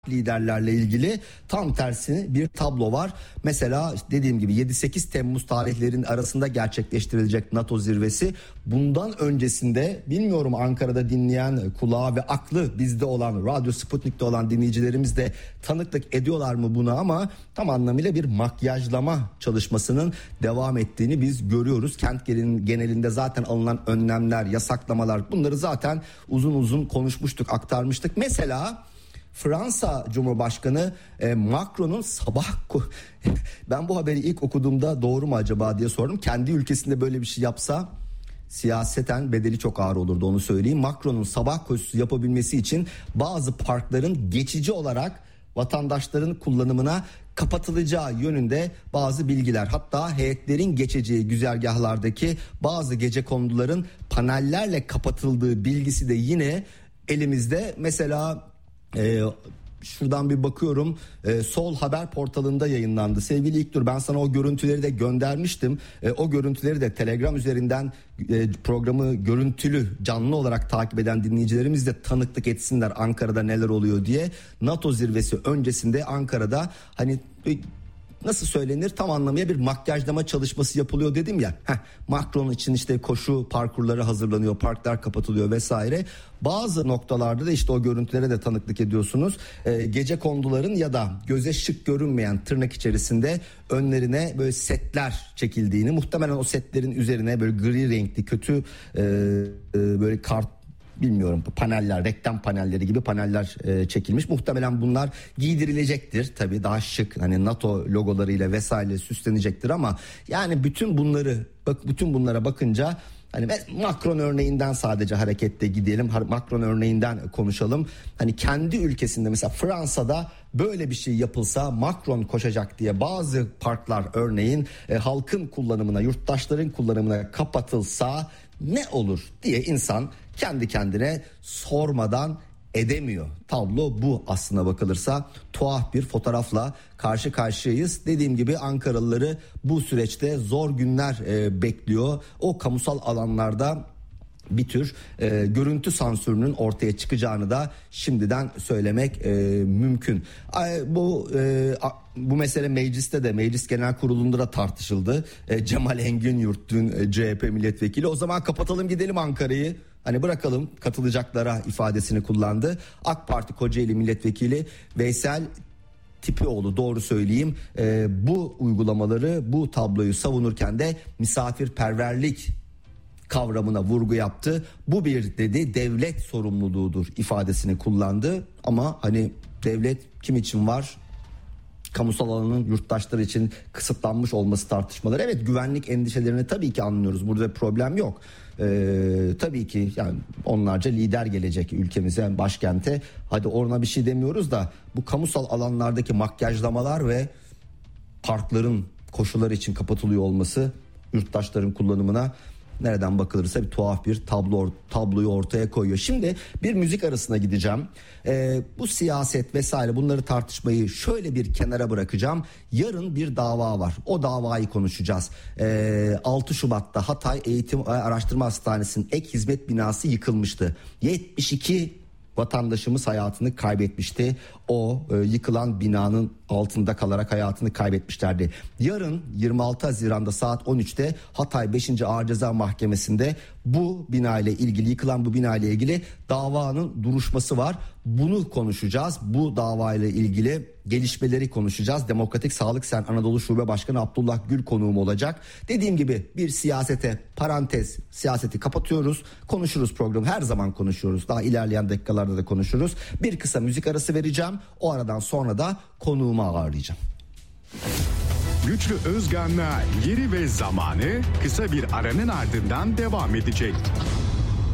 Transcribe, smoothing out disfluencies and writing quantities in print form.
liderlerle ilgili tam tersini bir tablo var. Mesela dediğim gibi 7-8 Temmuz tarihlerin arasında gerçekleştirilecek NATO zirvesi. Bundan öncesinde bilmiyorum, Ankara'da dinleyen, kulağı ve aklı bizde olan, Radyo Sputnik'te olan dinleyicilerimiz de tanıklık ediyorlar mı buna, ama tam anlamıyla bir makyajlama çalışmasının devam ettiğini biz görüyoruz. Kent genelinde zaten alınan önlemler, yasaklamalar, bunları zaten uzun uzun konuşmuştuk, aktarmıştık. Mesela Fransa Cumhurbaşkanı Macron'un ben bu haberi ilk okuduğumda doğru mu acaba diye sordum. Kendi ülkesinde böyle bir şey yapsa siyaseten bedeli çok ağır olurdu, onu söyleyeyim. Macron'un sabah koşusu yapabilmesi için bazı parkların geçici olarak vatandaşların kullanımına kapatılacağı yönünde bazı bilgiler, hatta heyetlerin geçeceği güzergahlardaki bazı gecekonduların panellerle kapatıldığı bilgisi de yine elimizde. Mesela şuradan bir bakıyorum, Sol Haber portalında yayınlandı. Sevgili İlknur, ben sana o görüntüleri de göndermiştim. O görüntüleri de Telegram üzerinden programı görüntülü canlı olarak takip eden dinleyicilerimiz de tanıklık etsinler Ankara'da neler oluyor diye. NATO zirvesi öncesinde Ankara'da hani nasıl söylenir, tam anlamıyla bir makyajlama çalışması yapılıyor dedim ya. Macron için işte koşu parkurları hazırlanıyor, parklar kapatılıyor vesaire. Bazı noktalarda da işte o görüntülere de tanıklık ediyorsunuz. Gecekonduların ya da göze şık görünmeyen, tırnak içerisinde önlerine böyle setler çekildiğini, muhtemelen o setlerin üzerine böyle gri renkli kötü böyle bilmiyorum, paneller, reklam panelleri gibi paneller çekilmiş. Muhtemelen bunlar giydirilecektir. Tabii daha şık, hani NATO logolarıyla vesaire süslenecektir, ama yani bütün bunlara bakınca hani Macron örneğinden sadece hareketle gidelim. Macron örneğinden konuşalım. Hani kendi ülkesinde mesela Fransa'da böyle bir şey yapılsa, Macron koşacak diye bazı parklar örneğin halkın kullanımına, yurttaşların kullanımına kapatılsa ne olur diye insan kendi kendine sormadan edemiyor. Tablo bu aslına bakılırsa. Tuhaf bir fotoğrafla karşı karşıyayız. Dediğim gibi Ankaralıları bu süreçte zor günler bekliyor. O kamusal alanlarda bir tür görüntü sansürünün ortaya çıkacağını da şimdiden söylemek mümkün. Bu mesele mecliste de, Meclis Genel Kurulu'nda da tartışıldı. Cemal Engin dün CHP milletvekili, o zaman kapatalım gidelim Ankara'yı, hani bırakalım katılacaklara ifadesini kullandı. AK Parti Kocaeli milletvekili Veysel Tipioğlu, doğru söyleyeyim, bu uygulamaları, bu tabloyu savunurken de misafirperverlik kavramına vurgu yaptı. Bu bir, dedi, devlet sorumluluğudur ifadesini kullandı. Ama hani devlet kim için var? Kamusal alanın yurttaşları için kısıtlanmış olması tartışmaları. Evet, güvenlik endişelerini tabii ki anlıyoruz. Burada bir problem yok. Tabii ki yani onlarca lider gelecek ülkemize, başkente. Hadi ona bir şey demiyoruz da bu kamusal alanlardaki makyajlamalar ve parkların koşular için kapatılıyor olması yurttaşların kullanımına nereden bakılırsa bir tuhaf bir tabloyu ortaya koyuyor. Şimdi bir müzik arasına gideceğim. Bu siyaset vesaire, bunları tartışmayı şöyle bir kenara bırakacağım. Yarın bir dava var. O davayı konuşacağız. 6 Şubat'ta Hatay Eğitim Araştırma Hastanesi'nin ek hizmet binası yıkılmıştı. 72 vatandaşımız hayatını kaybetmişti. O yıkılan binanın altında kalarak hayatını kaybetmişlerdi. Yarın 26 Haziran'da saat 13'te Hatay 5. Ağır Ceza Mahkemesi'nde bu bina ile ilgili, yıkılan bu bina ile ilgili davanın duruşması var. Bunu konuşacağız. Bu dava ile ilgili gelişmeleri konuşacağız. Demokratik Sağlık Sen Anadolu Şube Başkanı Abdullah Gül konuğum olacak. Dediğim gibi bir parantez, siyaseti kapatıyoruz. Konuşuruz programı. Her zaman konuşuyoruz. Daha ilerleyen dakikalarda da konuşuruz. Bir kısa müzik arası vereceğim. O aradan sonra da konuğumu ağırlayacağım. Güçlü Özgan'la Yeri ve Zamanı kısa bir aranın ardından devam edecek.